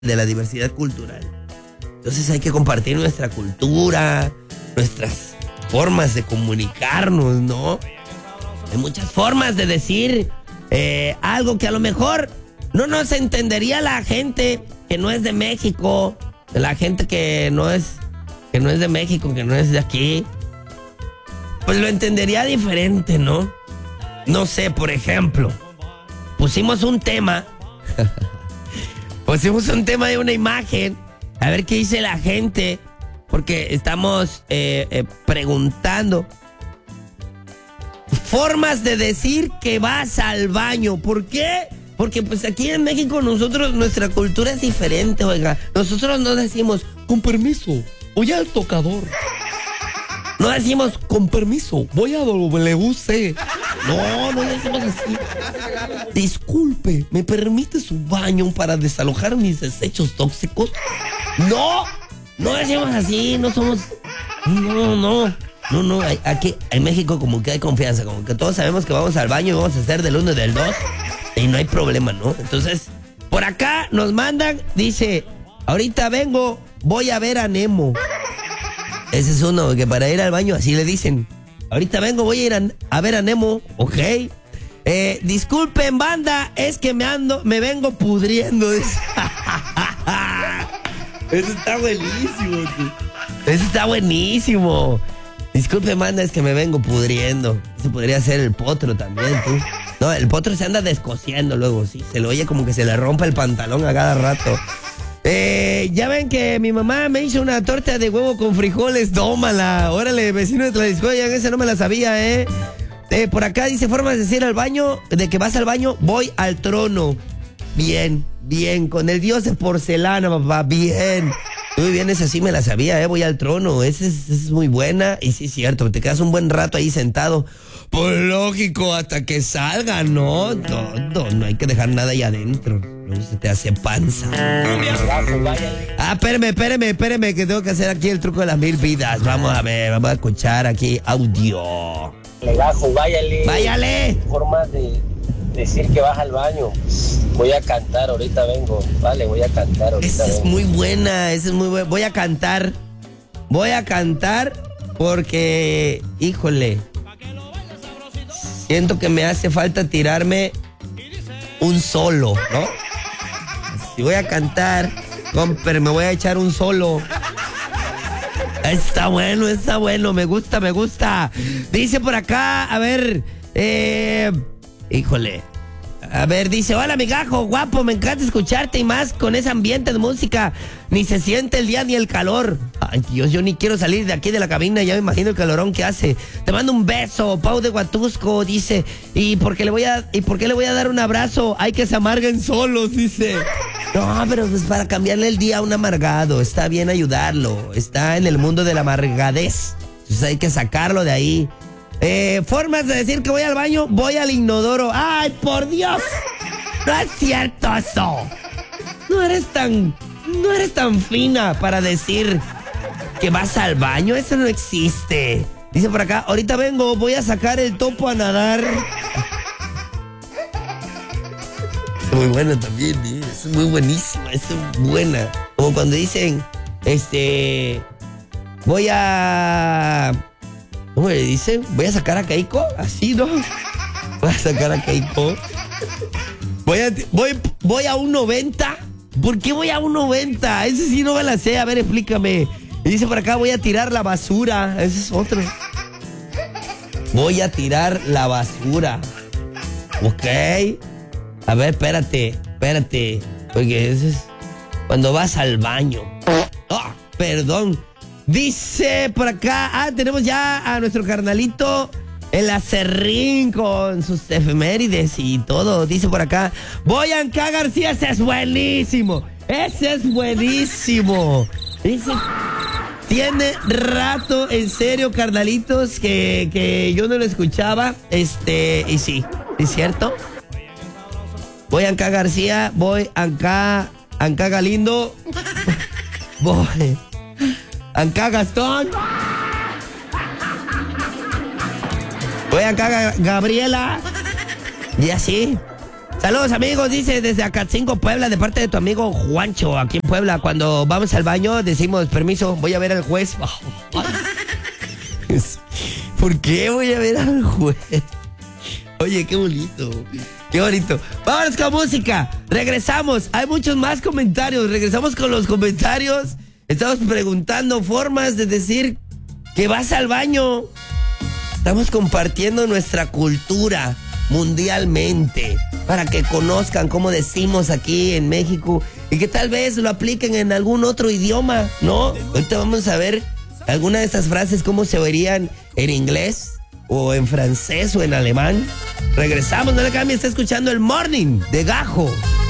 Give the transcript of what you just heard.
de la diversidad cultural. Entonces hay que compartir nuestra cultura, nuestras formas de comunicarnos, ¿no? Hay muchas formas de decir algo que a lo mejor no nos entendería la gente que no es de México, la gente que no es de México, que no es de aquí. Pues lo entendería diferente, ¿no? No sé, por ejemplo, pusimos un tema de una imagen, a ver qué dice la gente, porque estamos preguntando formas de decir que vas al baño. ¿Por qué? Porque pues aquí en México nuestra cultura es diferente, oiga. Nosotros no decimos, con permiso, voy al tocador. No decimos, con permiso, voy a WC. No decimos así. Disculpe, ¿me permite su baño para desalojar mis desechos tóxicos? No decimos así, no somos... No, aquí en México como que hay confianza, como que todos sabemos que vamos al baño y vamos a hacer del 1 y del 2 y no hay problema, ¿no? Entonces, por acá nos mandan, dice, ahorita vengo, voy a ver a Nemo. Ese es uno que para ir al baño así le dicen, ahorita vengo, voy a ir a ver a Nemo, ok. Disculpen, banda, es que me vengo pudriendo. Eso está buenísimo, tío. Eso está buenísimo. Disculpe, manda, es que me vengo pudriendo. Eso podría ser el potro también, tú. No, el potro se anda descosiendo luego, sí. Se lo oye como que se le rompe el pantalón a cada rato. Ya ven que mi mamá me hizo una torta de huevo con frijoles. Tómala. Órale, vecino de Tlaxcala, esa no me la sabía, por acá dice, formas de decir al baño, de que vas al baño, voy al trono. Bien, con el dios de porcelana, papá, bien. Muy bien, esa sí me la sabía, voy al trono. Esa es muy buena. Y sí es cierto, te quedas un buen rato ahí sentado. Pues lógico, hasta que salga, ¿no? No hay que dejar nada ahí adentro. Luego se te hace panza. Espérame, que tengo que hacer aquí el truco de las 1000 vidas. Vamos a ver, vamos a escuchar aquí audio. Legajo, váyale. Formas de decir que vas al baño. Voy a cantar, ahorita vengo. Vale, voy a cantar, ahorita esa vengo. Es muy buena, esa es muy buena. Voy a cantar porque, híjole, siento que me hace falta tirarme un solo, ¿no? Si voy a cantar, pero me voy a echar un solo. Está bueno, me gusta. Dice por acá, a ver, híjole. A ver, dice, hola migajo, guapo, me encanta escucharte y más con ese ambiente de música. Ni se siente el día ni el calor. Ay, Dios, yo ni quiero salir de aquí de la cabina, ya me imagino el calorón que hace. Te mando un beso, Pau de Huatusco, dice. ¿Y por qué le voy a dar un abrazo? Hay que se amarguen solos, dice. No, pero pues para cambiarle el día a un amargado, está bien ayudarlo. Está en el mundo de la amargadez. Entonces hay que sacarlo de ahí. Formas de decir que voy al baño, voy al inodoro. ¡Ay, por Dios! No es cierto eso. No eres tan fina para decir que vas al baño. Eso no existe. Dice por acá, ahorita vengo, voy a sacar el topo a nadar. Es muy buena también, es muy buenísima, es buena. Como cuando dicen, voy a... ¿Cómo le dicen? ¿Voy a sacar a Keiko? Así, ¿no? Voy a sacar a Keiko. Voy a un 90. ¿Por qué voy a un 90? Ese sí no me la sé. A ver, explícame. Y dice por acá, voy a tirar la basura. Ese es otro. Voy a tirar la basura. Ok. A ver, espérate. Porque ese es cuando vas al baño. Oh, perdón. Dice por acá, tenemos ya a nuestro carnalito, el acerrín con sus efemérides y todo. Dice por acá, Boyanca García, ese es buenísimo. Dice, tiene rato, en serio, carnalitos, que yo no lo escuchaba. Y sí, ¿es cierto? Boyanca García, Anca Galindo, Anca Gastón. Voy acá Gabriela. Y así. Saludos amigos, dice desde Acatzingo, Puebla, de parte de tu amigo Juancho, aquí en Puebla. Cuando vamos al baño decimos, permiso, voy a ver al juez. ¿Por qué voy a ver al juez? Oye, qué bonito, qué bonito. Vámonos con música, regresamos, hay muchos más comentarios, regresamos con los comentarios. Estamos preguntando formas de decir que vas al baño. Estamos compartiendo nuestra cultura mundialmente para que conozcan cómo decimos aquí en México y que tal vez lo apliquen en algún otro idioma, ¿no? Ahorita vamos a ver algunas de estas frases cómo se verían en inglés o en francés o en alemán. Regresamos, no le cambie, está escuchando el Morning de Gajo.